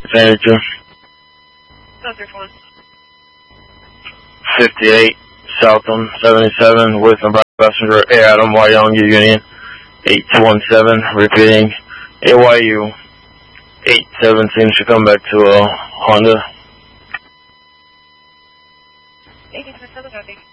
Manager. 58 South on 77 with a passenger Air Adam Wyong Union 817 repeating AYU 817 should come back to Honda. 827 copy.